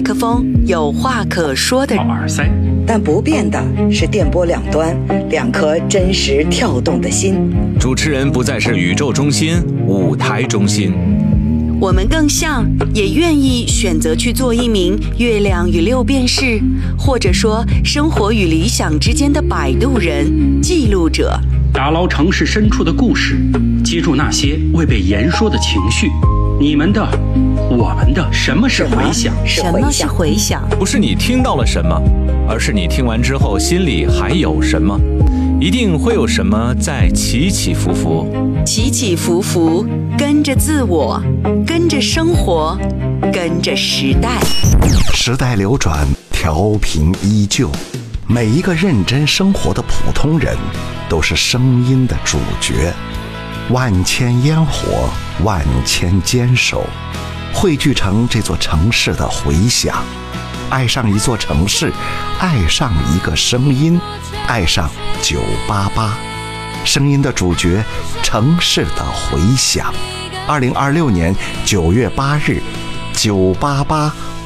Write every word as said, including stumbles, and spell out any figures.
克风，有话可说的耳塞， 但不变的是电波两端两颗真实跳动的心。 主持人不再是宇宙中心、舞台中心， 我们更像，也愿意选择去做一名月亮与六便士，或者说生活与理想之间的摆渡人、记录者， 打捞城市深处的故事，接住那些未被言说的情绪。你们的，我们的，什么是回响？ 什么是回响？ 不是你听到了什么，而是你听完之后心里还有什么，一定会有什么在起起伏伏。 起起伏伏，跟着自我，跟着生活，跟着时代。 时代流转，调频依旧。每一个认真生活的普通人，都是声音的主角。万千烟火，万千坚守，汇聚成这座城市的回响。爱上一座城市，爱上一个声音，爱上九八八，声音的主角，城市的回响。二零二六年九月八日，九八八